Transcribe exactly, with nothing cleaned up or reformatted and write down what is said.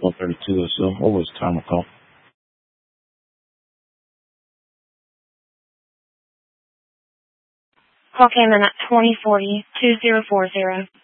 one thirty-two or so. What was time of call? Call came in at twenty forty, two zero four zero.